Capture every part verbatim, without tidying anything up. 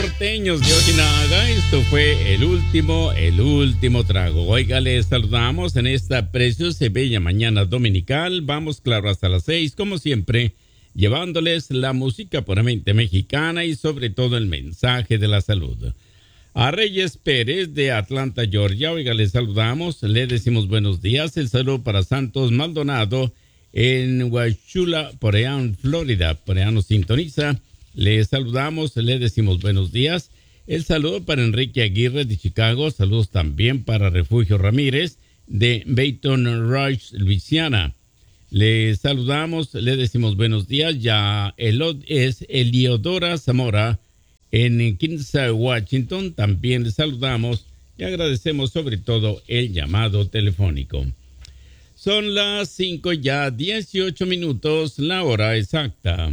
norteños de Ojinaga. Esto fue el último, el último trago. Oiga, les saludamos en esta preciosa y bella mañana dominical. Vamos, claro, hasta las seis, como siempre, llevándoles la música puramente mexicana y sobre todo el mensaje de la salud. A Reyes Pérez de Atlanta, Georgia, oiga, les saludamos, le decimos buenos días. El saludo para Santos Maldonado en Huachula, por allá en Florida, por allá nos sintoniza. Le saludamos, le decimos buenos días. El saludo para Enrique Aguirre de Chicago. Saludos también para Refugio Ramírez de Baton Rouge, Luisiana. Le saludamos, le decimos buenos días. Ya Elod es Eliodora Zamora en Kinsey, Washington. También le saludamos y agradecemos sobre todo el llamado telefónico. Son las cinco ya dieciocho minutos, la hora exacta.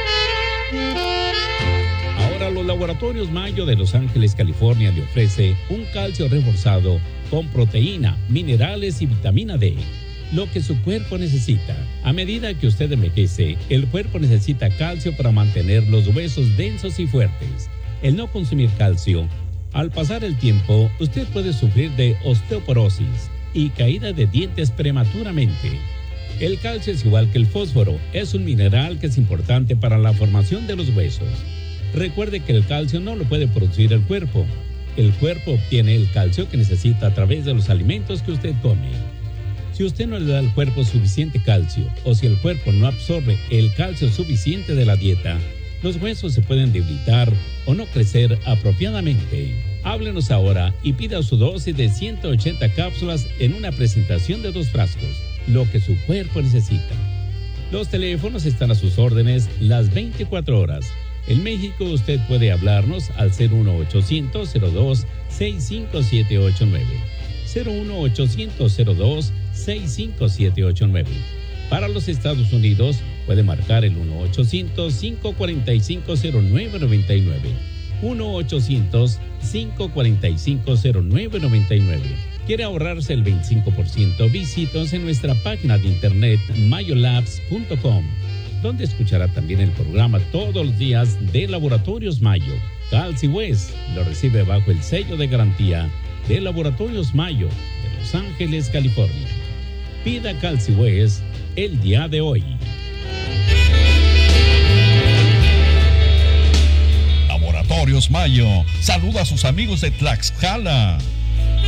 Ahora los Laboratorios Mayo de Los Ángeles, California, le ofrece un calcio reforzado con proteína, minerales y vitamina D. Lo que su cuerpo necesita. A medida que usted envejece, el cuerpo necesita calcio para mantener los huesos densos y fuertes. El no consumir calcio, al pasar el tiempo, usted puede sufrir de osteoporosis y caída de dientes prematuramente. El calcio es igual que el fósforo, es un mineral que es importante para la formación de los huesos. Recuerde que el calcio no lo puede producir el cuerpo. El cuerpo obtiene el calcio que necesita a través de los alimentos que usted come. Si usted no le da al cuerpo suficiente calcio, o si el cuerpo no absorbe el calcio suficiente de la dieta, los huesos se pueden debilitar o no crecer apropiadamente. Háblenos ahora y pida su dosis de ciento ochenta cápsulas en una presentación de dos frascos, lo que su cuerpo necesita. Los teléfonos están a sus órdenes las veinticuatro horas. En México usted puede hablarnos al cero uno ochocientos cero dos seis cinco siete ocho nueve. cero uno ochocientos cero dos seis cinco siete ocho nueve. Para los Estados Unidos puede marcar el uno ochocientos cinco cuatro cinco cero nueve nueve nueve. uno ochocientos cinco cuatro cinco cero nueve nueve nueve. ¿Quiere ahorrarse el veinticinco por ciento? Visítenos en nuestra página de internet mayolabs punto com, donde escuchará también el programa todos los días de Laboratorios Mayo. Calci West lo recibe bajo el sello de garantía de Laboratorios Mayo de Los Ángeles, California. Pida Calci West el día de hoy. Laboratorios Mayo saluda a sus amigos de Tlaxcala.